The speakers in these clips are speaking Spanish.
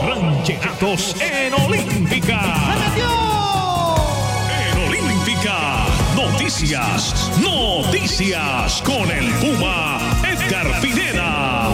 Rancheritos en Olímpica. En Olímpica, noticias con el Puma Edgar Pineda.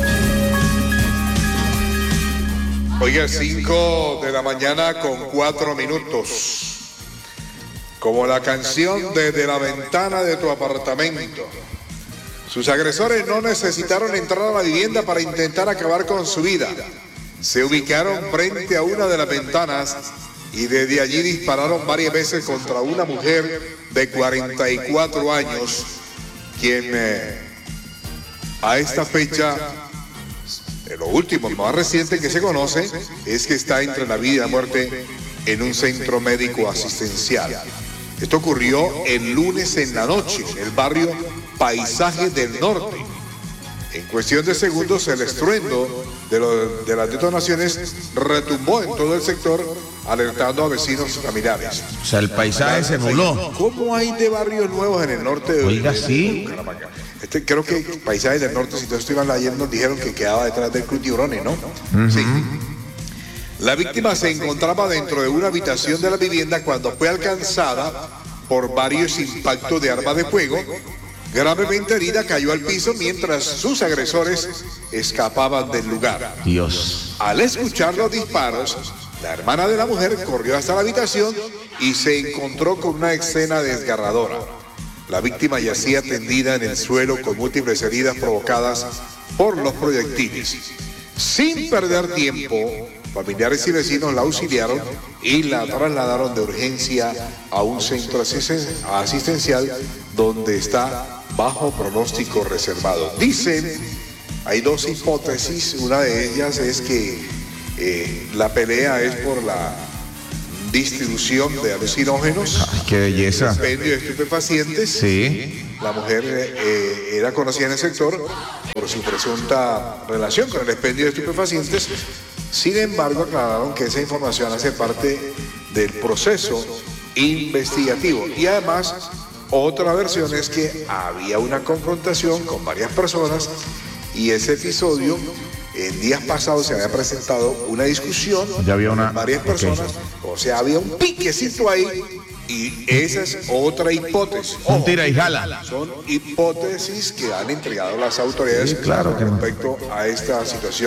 Oiga, 5 de la mañana con 4 minutos. Como la canción Desde la ventana de tu apartamento. Sus agresores no necesitaron entrar a la vivienda para intentar acabar con su vida. Se ubicaron frente a una de las ventanas y desde allí dispararon varias veces contra una mujer de 44 años, quien a esta fecha, lo último, lo más reciente que se conoce, es que está entre la vida y la muerte en un centro médico asistencial. Esto ocurrió el lunes en la noche, en el barrio Paisaje del Norte. En cuestión de segundos, el estruendo de las detonaciones retumbó en todo el sector, alertando a vecinos y familiares. O sea, el paisaje se nubló. ¿Cómo hay de barrios nuevos en el norte de Oiga, sí. Bucaramanga? Creo que Paisaje del Norte, si todos estuvieron ayer, nos dijeron que quedaba detrás del Club Tiburones, ¿no? Sí. La víctima se encontraba dentro de una habitación de la vivienda cuando fue alcanzada por varios impactos de arma de fuego. Gravemente herida, cayó al piso mientras sus agresores escapaban del lugar. Dios. Al escuchar los disparos, la hermana de la mujer corrió hasta la habitación y se encontró con una escena desgarradora. La víctima yacía tendida en el suelo con múltiples heridas provocadas por los proyectiles. Sin perder tiempo, familiares y vecinos la auxiliaron y la trasladaron de urgencia a un centro asistencial donde está bajo pronóstico reservado. Dicen, hay dos hipótesis, una de ellas es que la pelea es por la distribución de alucinógenos. Ay, qué belleza. Expendio de estupefacientes. Sí. La mujer era conocida en el sector por su presunta relación con el expendio de estupefacientes. Sin embargo, aclararon que esa información hace parte del proceso investigativo. Y además, otra versión es que había una confrontación con varias personas y ese episodio, en días pasados se había presentado una discusión ya había con varias personas. O sea, había un piquecito ahí y esa es otra hipótesis. Un tira y jala. Son hipótesis que han entregado las autoridades Sí, claro que no. respecto a esta situación.